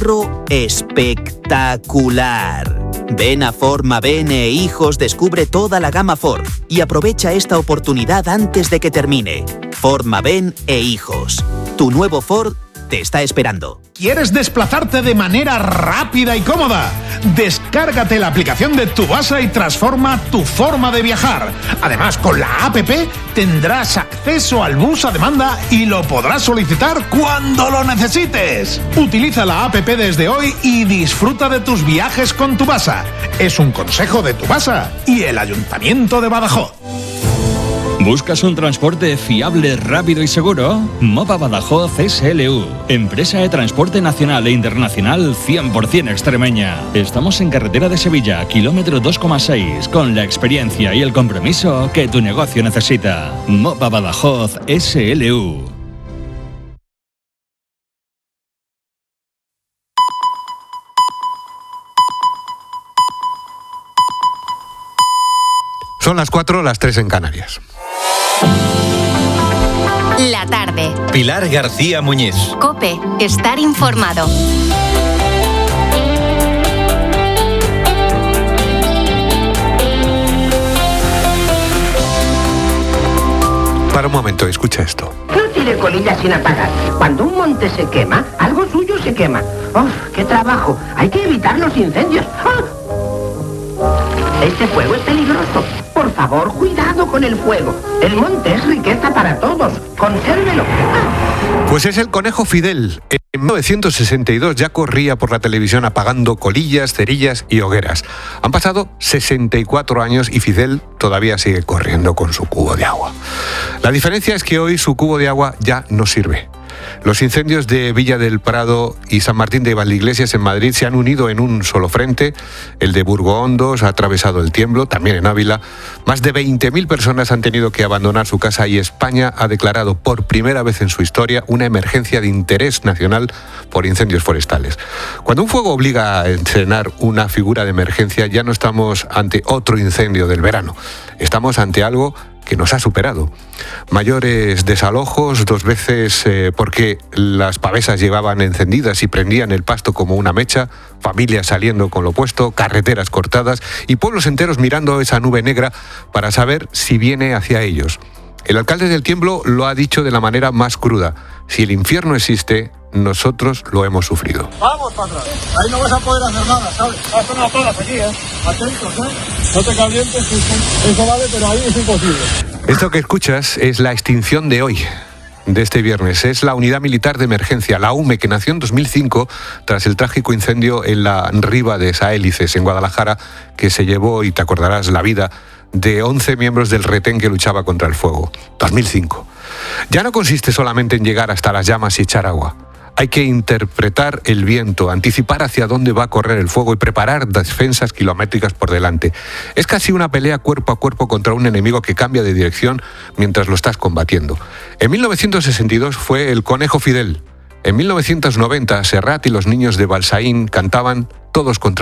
ahorro espectacular. Ven a Ford Maven e Hijos, descubre toda la gama Ford y aprovecha esta oportunidad antes de que termine. Ford Maven e Hijos. Tu nuevo Ford te está esperando. ¿Quieres desplazarte de manera rápida y cómoda? Descárgate la aplicación de Tubasa y transforma tu forma de viajar. Además, con la APP tendrás acceso al bus a demanda y lo podrás solicitar cuando lo necesites. Utiliza la APP desde hoy y disfruta de tus viajes con Tubasa. Es un consejo de Tubasa y el Ayuntamiento de Badajoz. ¿Buscas un transporte fiable, rápido y seguro? MOVA Badajoz SLU, empresa de transporte nacional e internacional 100% extremeña. Estamos en carretera de Sevilla, kilómetro 2,6, con la experiencia y el compromiso que tu negocio necesita. MOVA Badajoz SLU. Son las 4, las 3 en Canarias. La tarde. Pilar García Muñiz. COPE. Estar informado. Para un momento, escucha esto. No tire colillas sin apagar. Cuando un monte se quema, algo suyo se quema. ¡Uf, qué trabajo! Hay que evitar los incendios. ¡Ah! Este fuego es peligroso. Por favor, cuidado con el fuego. El monte es riqueza para todos. Consérvelo. ¡Ah! Pues es el conejo Fidel. En 1962 ya corría por la televisión apagando colillas, cerillas y hogueras. Han pasado 64 años y Fidel todavía sigue corriendo con su cubo de agua. La diferencia es que hoy su cubo de agua ya no sirve. Los incendios de Villa del Prado y San Martín de Valdeiglesias en Madrid se han unido en un solo frente. El de Burgoondos ha atravesado el Tiemblo, también en Ávila. Más de 20.000 personas han tenido que abandonar su casa y España ha declarado por primera vez en su historia una emergencia de interés nacional por incendios forestales. Cuando un fuego obliga a estrenar una figura de emergencia, ya no estamos ante otro incendio del verano. Estamos ante algo que nos ha superado. Mayores desalojos, 2 veces porque las pavesas llevaban encendidas y prendían el pasto como una mecha, familias saliendo con lo opuesto, carreteras cortadas y pueblos enteros mirando esa nube negra para saber si viene hacia ellos. El alcalde del Tiemblo lo ha dicho de la manera más cruda. Si el infierno existe, nosotros lo hemos sufrido. Vamos para atrás. Ahí no vas a poder hacer nada, ¿sabes? Haz unas horas aquí, Atentos, No te calientes, eso vale, pero ahí es imposible. Esto que escuchas es la extinción de hoy, de este viernes. Es la Unidad Militar de Emergencia, la UME, que nació en 2005 tras el trágico incendio en la Riva de Saélices, en Guadalajara, que se llevó, y te acordarás, la vida de 11 miembros del retén que luchaba contra el fuego. 2005. Ya no consiste solamente en llegar hasta las llamas y echar agua. Hay que interpretar el viento, anticipar hacia dónde va a correr el fuego y preparar defensas kilométricas por delante. Es casi una pelea cuerpo a cuerpo contra un enemigo que cambia de dirección mientras lo estás combatiendo. En 1962 fue el conejo Fidel. En 1990, Serrat y los niños de Balsaín cantaban Todos contra